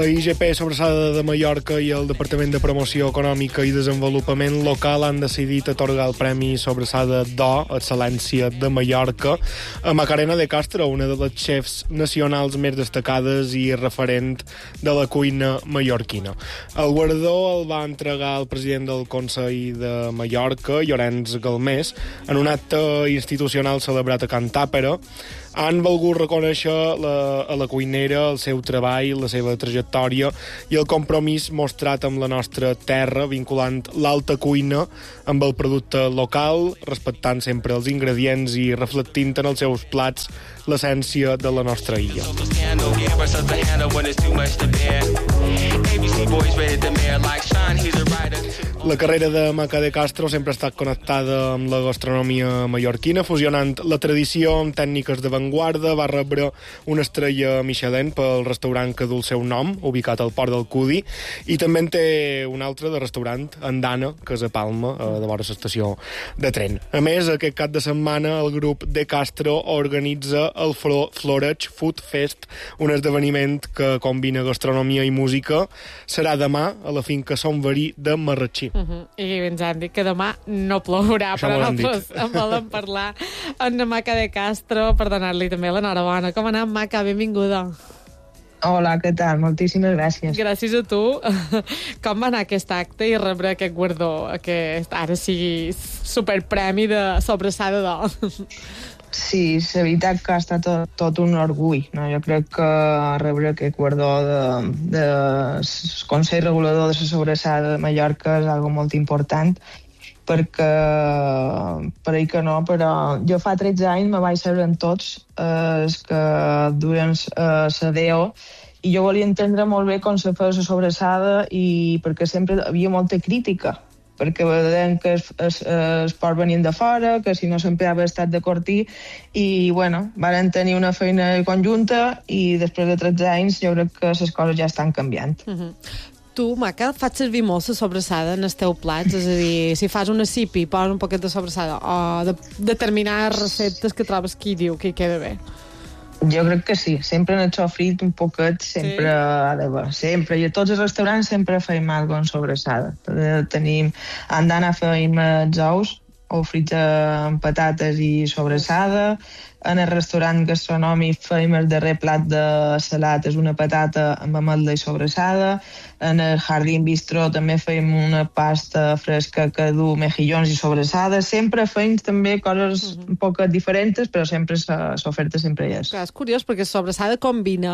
La IGP Sobrassada de Mallorca i el Departament de Promoció Econòmica i Desenvolupament Local han decidit atorgar el Premi Sobrassada d'Or, Excel·lència de Mallorca, a Macarena de Castro, una de les xefs nacionals més destacades i referent de la cuina mallorquina. El guardó el va entregar el president del Consell de Mallorca, Llorenç Galmés, en un acte institucional celebrat a Can Tàpera. Han volgut reconèixer a la cuinera el seu treball, la seva trajectòria i el compromís mostrat amb la nostra terra, vinculant l'alta cuina amb el producte local, respectant sempre els ingredients i reflectint en els seus plats l'essència de la nostra illa. La carrera de Maca de Castro sempre ha estat connectada amb la gastronomia mallorquina, fusionant la tradició amb tècniques d'avantguarda. Va rebre una estrella Michelin pel restaurant que du el seu nom, ubicat al Port del Cudi, i també en té un altre de restaurant, Andana, que és a Palma, de vora l'estació de tren. A més, aquest cap de setmana el grup de Castro organitza el Floreig Food Fest, un esdeveniment que combina gastronomia i música. Serà demà a la finca Son Verí de Marratxí. I ens han dit que demà no plourà, això però nosaltres en volen parlar amb Maca de Castro per donar-li també l'enhorabona. Com ha anat, Maca? Benvinguda. Hola, què tal? Moltíssimes gràcies. Gràcies a tu. Com va anar aquest acte i rebre aquest guardó, aquest ara sigui superpremi de Sobrassada d'Or? Sí, la veritat que ha estat tot un orgull. No? Jo crec que rebre aquest guardó del Consell Regulador de la Sobrassada de Mallorca és algo molt important, perquè pareix que no, però jo fa 13 anys me vaig saber en tots els que duren la DO, i jo volia entendre molt bé com se feia la sobrassada, i perquè sempre hi havia molta crítica, perquè veiem que es porc venien de fora, que si no s'empeava estat de cortí, i bueno, varen tenir una feina conjunta, i després de 13 anys jo crec que les coses ja estan canviant. Tu, Maca, faig servir molt la sobrassada en els teus plats? És a dir, si fas una cipi i poses un poquet de sobrassada, o determinades receptes que trobes que hi diu que hi queda bé? Jo crec que sí, sempre en el sofrit un poquet, sempre ha d'haver, sempre, i a tots els restaurants sempre feim alguna cosa sobrassada. Tenim, Andana feim els ous, o frits amb patates i sobrassada. En el restaurant gastronòmic feim el darrer plat de salat, és una patata amb ametla i sobrassada. En el Jardín Bistro també feim una pasta fresca que du mejillons i sobrassada. Sempre feim també coses un poc diferents, però sempre l'oferta sempre hi és. Clar, és curiós, perquè sobrassada combina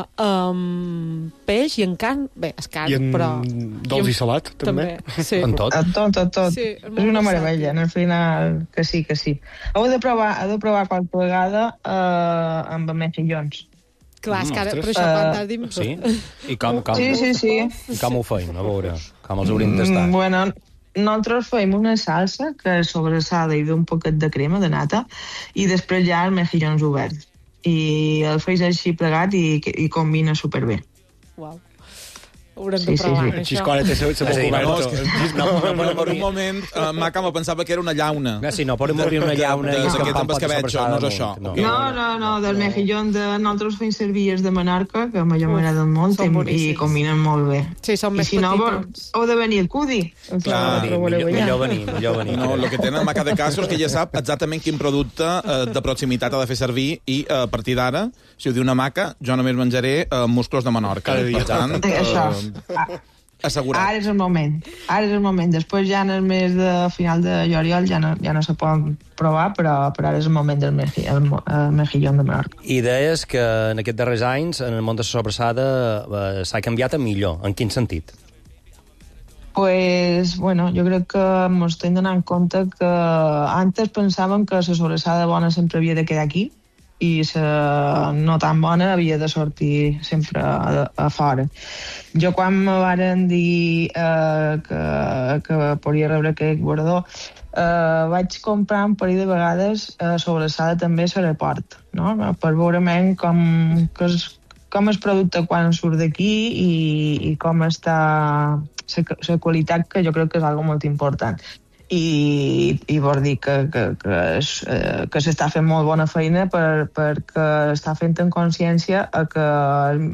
peix i en carn. Bé, és carn, I en però... dolç i salat, també. Sí. En tot. Tot. Sí, és una meravella, al final que sí. Heu de provar qualque vegada amb mejillons. Clar, és que ara, per això quan t'has dit... Sí? I com? Sí. I com ho feim? A veure, com els hauríem tastat? Bueno, nosaltres feim una salsa que és sobrassada i un poquet de crema de nata, i després ja els mejillons oberts. I el feis així plegat i combina superbé. Uau. Haurem de provar, això. Xiscona té la boca oberta. Per un moment, Maca me pensava que era una llauna. Sí, no, podem obrir una llauna i escampar amb escabetxo, no és això. No, del mejillón nosaltres feim servir els de Menorca, que a mi m'agraden molt i combinen molt bé. Sí, són més petitons. Heu de venir al Cudi. Millor venir. No, el que tenen Maca de Castro és que ja sap exactament quin producte de proximitat ha de fer servir, i a partir d'ara, si ho diu una Maca, jo només menjaré musclos de Menorca. Cada dia. Per tant, això. Assegurat. Ara és el moment. Després ja en el mes de final de juliol ja no se poden provar, però ara és el moment del mejillón de Menorca. I deies que en aquests darrers anys en el món de la sobrassada s'ha canviat a millor. En quin sentit? Pues, bueno, jo crec que ens estem donant compte que antes pensàvem que la sobrassada bona sempre havia de quedar aquí, i la no tan bona havia de sortir sempre a fora. Jo quan me varen dir que podria rebre aquest guardó, vaig comprar un parell de vegades sobrassada també a l'aeroport, no? Per veure com és producte quan surt d'aquí i com està la qualitat, que jo crec que és algo molt important. I vol dir que s'està fent molt bona feina perquè està fent en consciència que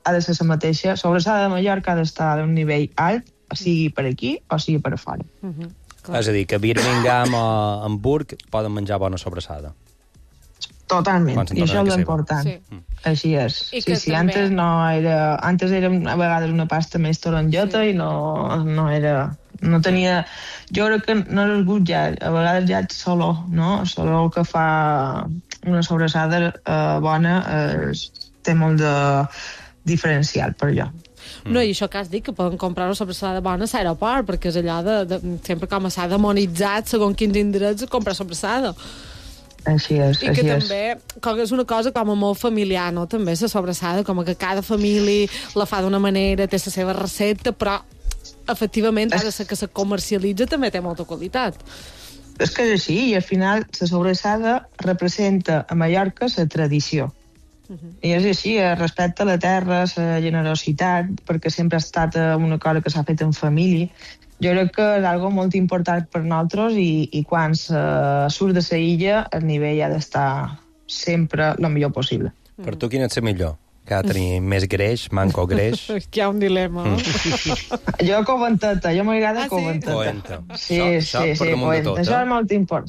ha de ser la mateixa. Sobrassada de Mallorca ha d'estar d'un nivell alt, sigui per aquí o sigui per a fora. És a dir, que a Birmingham o a Hamburg poden menjar bona sobrassada. Totalment, i això és l'important. Sí. Així és. Sí, també... antes no era... Antes era a vegades una pasta més taronjota i no era... No tenia... Jo crec que no és el gust ja. A vegades ja ets solo, no? Solo el que fa una sobrassada bona té molt de diferencial per jo. No, i això que has dit, que poden comprar una sobrassada bona a l'aeroport, perquè és allò de sempre com s'ha demonitzat segons quins indrets comprar sobrassada. Així és, I que també és una cosa com a molt familiar, no? També la sobrassada, com que cada família la fa d'una manera, té la seva recepta, però efectivament ara que se comercialitza també té molta qualitat. És que és així, i al final la sobrassada representa a Mallorca la tradició. I és així, respecte a la terra, la generositat, perquè sempre ha estat una cosa que s'ha fet en família. Jo crec que és algo molt important per nosaltres i quan surt de la illa el nivell ha d'estar sempre el millor possible. Per tu quin és el millor? Que ha de tenir més greix, manco greix? Aquí hi ha un dilema. Jo coventeta, jo m'agrada sí? coventeta. Sí, això per damunt de tot, això és molt important.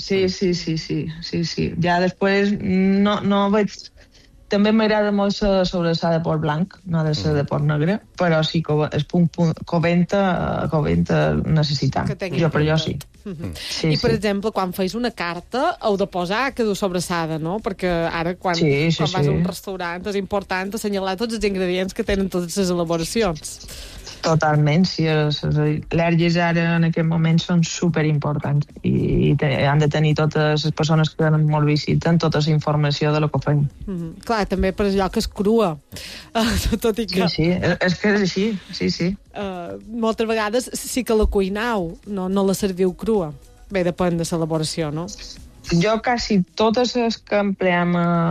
Sí. Ja després no veig... També m'agrada molt la sobrassada de porc blanc, no ha de ser de porc negre, però sí que és coventa necessitant. Per jo sí. I, per exemple, quan feis una carta, heu de posar que du sobrassada, no? Perquè ara, quan vas a un restaurant, és important assenyalar tots els ingredients que tenen totes les elaboracions. Totalment, sí. Les al·lèrgies ara en aquest moment són superimportants i han de tenir totes les persones que molt visiten tota la informació de lo que fem. Clar, també per allò que és crua. Tot i que... Sí, és que és així, sí. Moltes vegades sí que la cuinau, no la serviu crua. Bé, depèn de l'elaboració, no? Jo quasi totes les que empleem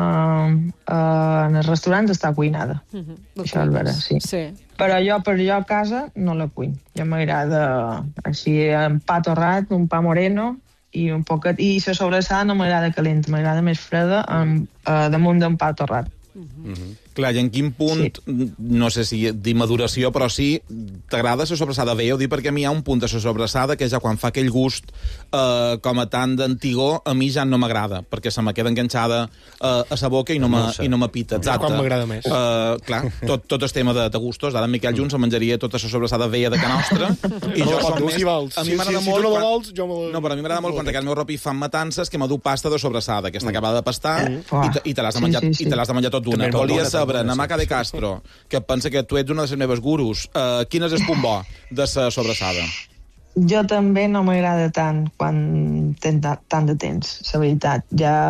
en els restaurants està cuinada. Això és vera, sí. Però jo a casa no la cuin. Jo m'agrada així un pa torrat, un pa moreno i un poquet... I la sobrassada no m'agrada calenta, m'agrada més freda damunt d'un pa torrat. Clar, i en quin punt, no sé si dir maduració, però sí, t'agrada la sobrassada bé? Ho dic perquè a mi hi ha un punt de la sobrassada que ja quan fa aquell gust com a tant d'antigor, a mi ja no m'agrada, perquè se me queda enganxada a la boca i no m'apita. Exacte. Quan m'agrada més. Clar, tot el tema de gustos. Ara en Miquel Junts se menjaria tota la sobrassada vella de Can Nostra. I jo soc més... Si vols. A mi m'agrada molt... Si tu no la vols, jo me la... No, però a mi m'agrada molt quan a casa meu ropi fan matances que m'adu pasta de sobrassada, que està acabada de pastar i te l'has de menjar tot d'una. Volia saber, Namaca de Castro, que pensa que tu ets una de les meves gurus, quin és el punt bo de la sobrassada? Jo també no m'agrada tant quan tens tant de temps, la veritat.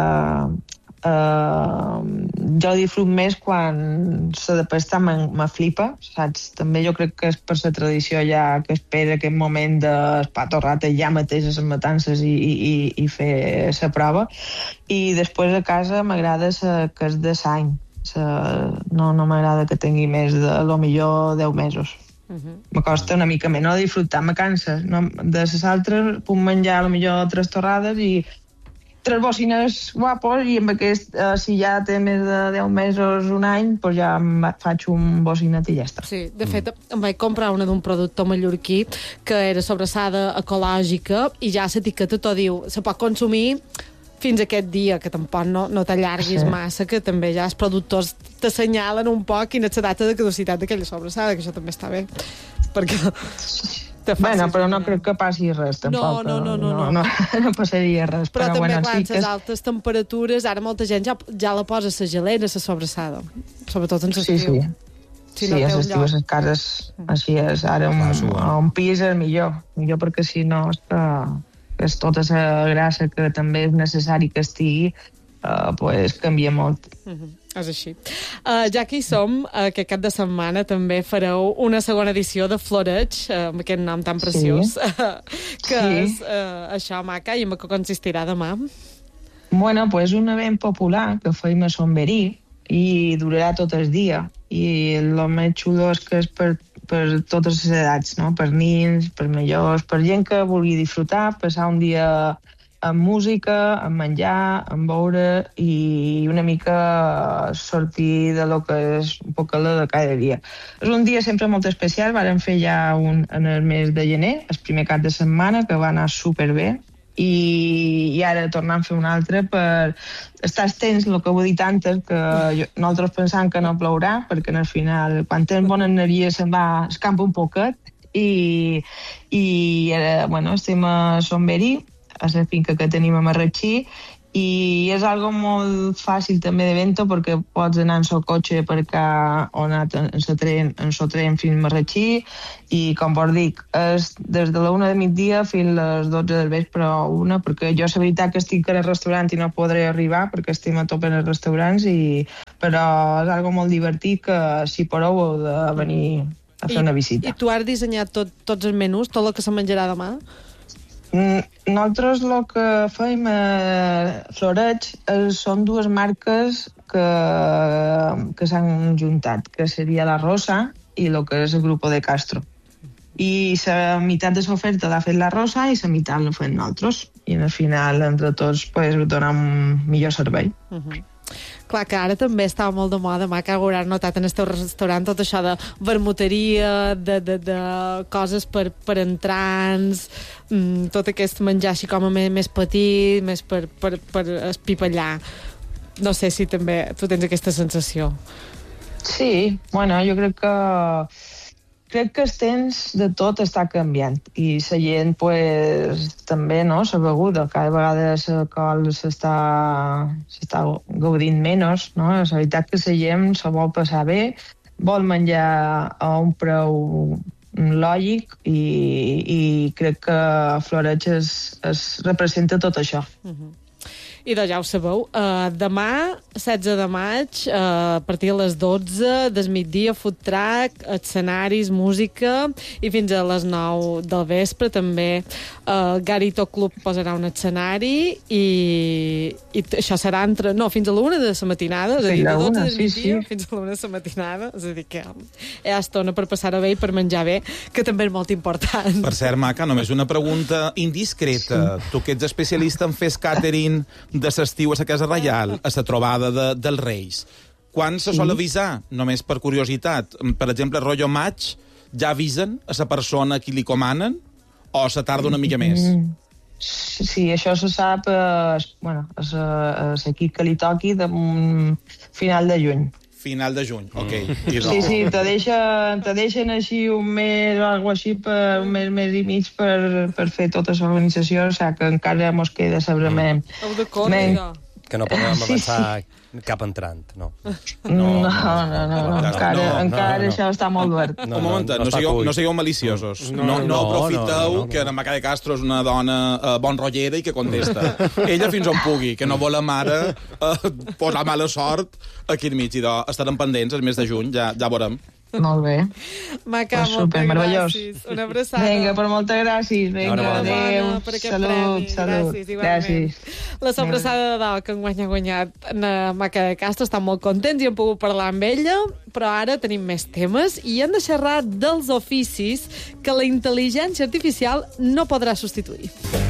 Jo disfrut més quan la de pastar me flipa, saps? També jo crec que és per la tradició ja que espera aquest moment d'espa torrat ja mateix a les matances i fer la prova. I després a casa m'agrada que és de l'any. No m'agrada que tingui més de lo millor 10 mesos. M'acosta una mica més, no disfrutar, me cansa. De les altres puc menjar a lo millor 3 torrades i 3 bocines guapos i amb aquest, si ja té més de 10 mesos, un any, doncs ja faig un bocinet i ja està. Sí, de fet, em vaig comprar una d'un productor mallorquí que era sobrassada ecològica i ja l'etiqueta t'ho diu, se pot consumir fins aquest dia, que tampoc no t'allarguis massa, que també ja els productors t'assenyalen un poc quina és la data de caducitat d'aquella sobrassada, que això també està bé, perquè... Bueno, però no crec que passi res, tampoc. No passaria res. Però també, clar, les altes temperatures, ara molta gent ja la posa a la gelera, a la sobrassada, sobretot en l'estiu. Sí, a l'estiu, a les cases, així és. Ara un pis és millor perquè si no és tota la grassa que també és necessari que estigui, pues canvia molt. És així. Ja que hi som, aquest cap de setmana també fareu una segona edició de Floreig, amb aquest nom tan preciós, que és això, Maca, i en què consistirà demà? Bueno, pues un event popular que feim a Somberí i durarà tot el dia. I el més xulo és que és per totes les edats, no? Per nins, per majors, per gent que vulgui disfrutar, passar un dia amb música, amb menjar, amb beure i una mica sortir de lo que és un poc la de cada dia. És un dia sempre molt especial, vàrem fer ja en el mes de gener, el primer cap de setmana, que va anar superbé, i ara tornem a fer un altre per estar tens, el que vull dir tant és que nosaltres pensam que no plourà, perquè al final, quan tens bona energia, se'n va, escampa un poquet, i ara, bueno, estem a Somberi, a la finca que tenim a Marratxí, i és algo molt fàcil també de vento perquè pots anar en el cotxe per cá o anar en el tren fins a Marratxí i, com vos dic, és des de la 1 de migdia fins a les 12 del vespre o 1, perquè jo la veritat que estic en el restaurant i no podré arribar perquè estem a tope en els restaurants, però és algo molt divertit que si podeu heu de venir a fer una visita. I tu has dissenyat tots els menús, tot el que se menjarà demà? Nosaltres el que fem a Floreig són dues marques que s'han juntat, que seria la Rosa i el que és el Grupo de Castro. I la meitat de l'oferta l'ha fet la Rosa i la meitat l'ha fet nosaltres. I al final, entre tots, donem un millor servei. Clar que ara també estava molt de moda, Maca, hauràs notat en el teu restaurant tot això de vermuteria, de coses per entrants, tot aquest menjar així com a més petit, més per espipallar. No sé si també tu tens aquesta sensació. Sí, bueno, jo crec que els temps de tot està canviant i la gent pues, també, no?, la beguda, cada vegada l'alcohol s'està gaudint menys, no? La veritat que la gent se vol passar bé, vol menjar a un preu lògic i crec que Floreig es representa tot això. I doncs ja ho sabeu, demà, 16 de maig, a partir de les 12, del migdia, food truck, escenaris, música, i fins a les 9 del vespre també Garito Club posarà un escenari i això serà fins a la 1 de la matinada, és a dir, de 12 del migdia fins a la 1 de la matinada, és a dir que hi ha estona per passar-ho bé i per menjar bé, que també és molt important. Per cert, Maca, només una pregunta indiscreta. Tu que ets especialista en fer catering de l'estiu a la Casa Reial, a la trobada dels Reis. Quan se sol avisar? Només per curiositat. Per exemple, rotllo maig, ja avisen a la persona a qui li comanen o se tarda una mica més? Sí, això se sap a l'equip que li toqui de final de juny. Final de juny, ok. Sí, te deixen així un mes o alguna així, un mes i mig per fer tota l'organització, o sigui que encara mos queda segurament. Heu de córrer, que no podem avançar cap entrant, no. No, encara això està molt obert. Un moment, no sigueu maliciosos. No aprofiteu que la Maca de Castro és una dona bon rotllera i que contesta. Ella fins on pugui, que no vol la mare posar mala sort aquí al mig. I estarem pendents el mes de juny, ja veurem. Molt bé. Maca, moltes gràcies. Una abraçada. Vinga, per moltes gràcies. Vinga, adéu. Salut. Gràcies. La sobrassada de dol que enguany ha guanyat la Maca de Castro, estan molt contents i hem pogut parlar amb ella, però ara tenim més temes i hem de xerrar dels oficis que la intel·ligència artificial no podrà substituir.